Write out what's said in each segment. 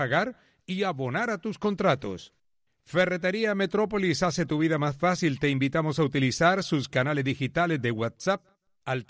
pagar y abonar a tus contratos. Ferretería Metrópolis hace tu vida más fácil. Te invitamos a utilizar sus canales digitales de WhatsApp al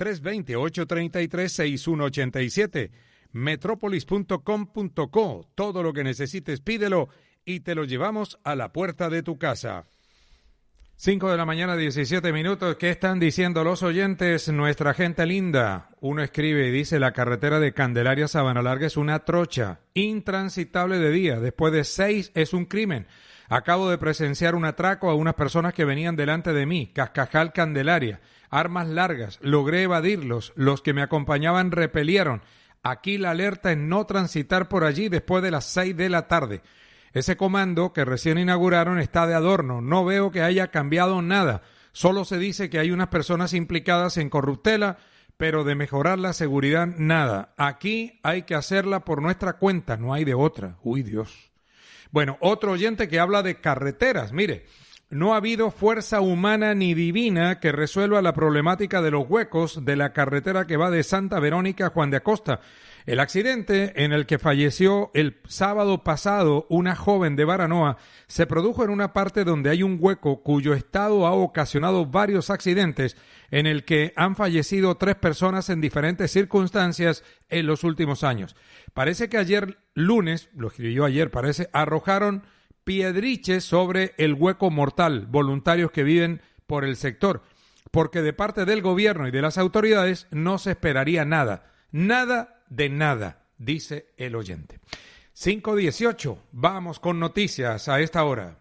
320-833-6187. Metrópolis.com.co. Todo lo que necesites pídelo y te lo llevamos a la puerta de tu casa. 5 de la mañana, 17 minutos. ¿Qué están diciendo los oyentes? Nuestra gente linda. Uno escribe y dice: la carretera de Candelaria a Sabana Larga es una trocha, intransitable de día. Después de 6 es un crimen. Acabo de presenciar un atraco a unas personas que venían delante de mí. Cascajal, Candelaria. Armas largas. Logré evadirlos. Los que me acompañaban repelieron. Aquí la alerta es no transitar por allí después de las 6 de la tarde. Ese comando que recién inauguraron está de adorno. No veo que haya cambiado nada. Solo se dice que hay unas personas implicadas en corruptela, pero de mejorar la seguridad, nada. Aquí hay que hacerla por nuestra cuenta, no hay de otra. Uy, Dios. Bueno, otro oyente que habla de carreteras. Mire, no ha habido fuerza humana ni divina que resuelva la problemática de los huecos de la carretera que va de Santa Verónica a Juan de Acosta. El accidente en el que falleció el sábado pasado una joven de Baranoa se produjo en una parte donde hay un hueco cuyo estado ha ocasionado varios accidentes en el que han fallecido 3 personas en diferentes circunstancias en los últimos años. Parece que ayer lunes, lo escribió ayer, arrojaron piedriches sobre el hueco mortal, voluntarios que viven por el sector, porque de parte del gobierno y de las autoridades no se esperaría nada de nada, dice el oyente. 5:18, vamos con noticias a esta hora.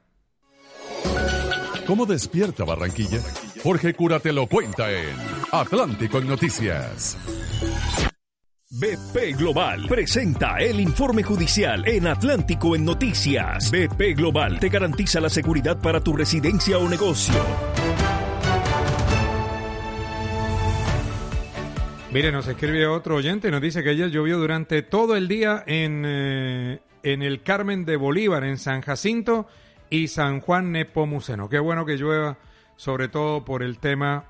¿Cómo despierta Barranquilla? Jorge Cura te lo cuenta en Atlántico en Noticias. BP Global presenta el informe judicial en Atlántico en Noticias. BP Global te garantiza la seguridad para tu residencia o negocio. Mire, nos escribe otro oyente y nos dice que ayer llovió durante todo el día en el Carmen de Bolívar, en San Jacinto y San Juan Nepomuceno. Qué bueno que llueva, sobre todo por el tema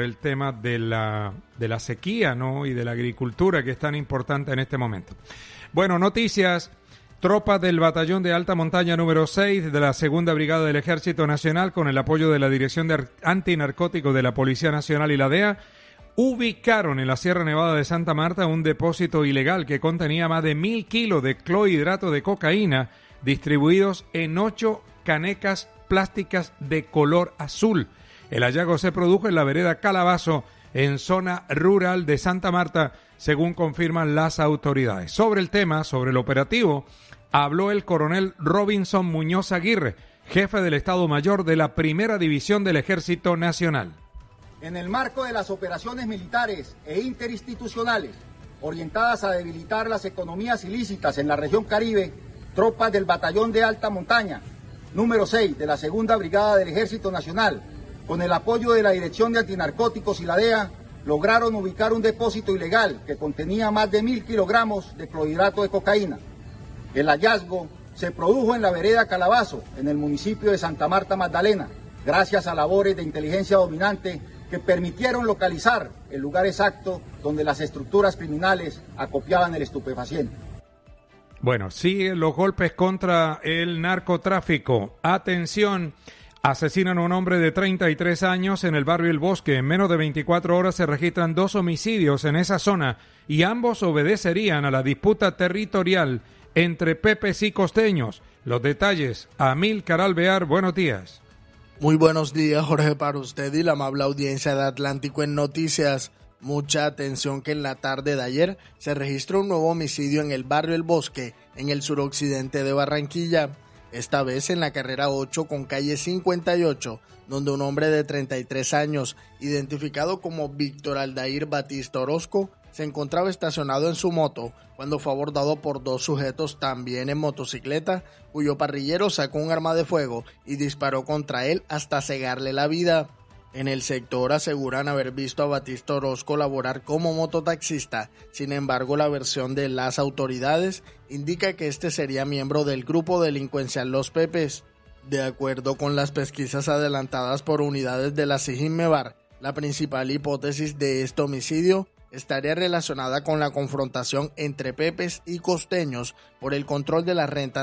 de la sequía, ¿no? Y de la agricultura, que es tan importante en este momento. Bueno, noticias. Tropas del Batallón de Alta Montaña número 6 de la Segunda Brigada del Ejército Nacional, con el apoyo de la Dirección de Antinarcóticos de la Policía Nacional y la DEA, ubicaron en la Sierra Nevada de Santa Marta un depósito ilegal que contenía más de 1,000 kilos de clorhidrato de cocaína distribuidos en 8 canecas plásticas de color azul. El hallazgo se produjo en la vereda Calabazo, en zona rural de Santa Marta, según confirman las autoridades. Sobre el tema, sobre el operativo, habló el coronel Robinson Muñoz Aguirre, jefe del Estado Mayor de la Primera División del Ejército Nacional. En el marco de las operaciones militares e interinstitucionales orientadas a debilitar las economías ilícitas en la región Caribe, tropas del Batallón de Alta Montaña, número 6 de la Segunda Brigada del Ejército Nacional, con el apoyo de la Dirección de Antinarcóticos y la DEA, lograron ubicar un depósito ilegal que contenía más de 1,000 kilogramos de clorhidrato de cocaína. El hallazgo se produjo en la vereda Calabazo, en el municipio de Santa Marta Magdalena, gracias a labores de inteligencia dominante que permitieron localizar el lugar exacto donde las estructuras criminales acopiaban el estupefaciente. Bueno, siguen los golpes contra el narcotráfico. Atención, asesinan a un hombre de 33 años en el barrio El Bosque. En menos de 24 horas se registran 2 homicidios en esa zona y ambos obedecerían a la disputa territorial entre pepes y costeños. Los detalles, Amílcar Alvear, buenos días. Muy buenos días, Jorge, para usted y la amable audiencia de Atlántico en Noticias. Mucha atención que en la tarde de ayer se registró un nuevo homicidio en el barrio El Bosque, en el suroccidente de Barranquilla. Esta vez en la carrera 8 con calle 58, donde un hombre de 33 años, identificado como Víctor Aldair Batista Orozco, se encontraba estacionado en su moto cuando fue abordado por 2 sujetos también en motocicleta, cuyo parrillero sacó un arma de fuego y disparó contra él hasta cegarle la vida. En el sector aseguran haber visto a Batista Orozco laborar como mototaxista. Sin embargo, la versión de las autoridades indica que este sería miembro del grupo delincuencial Los Pepes. De acuerdo con las pesquisas adelantadas por unidades de la SIJIN-MEBAR, la principal hipótesis de este homicidio estaría relacionada con la confrontación entre pepes y costeños por el control de la renta